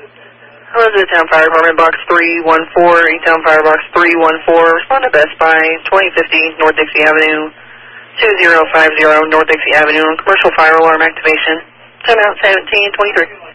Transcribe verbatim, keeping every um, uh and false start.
Hello to the Town Fire Department, Box three one four, E-Town Fire Box three one four. Respond to Best Buy, twenty fifty North Dixie Avenue, two zero five zero North Dixie Avenue, commercial fire alarm activation. Time out seventeen twenty-three.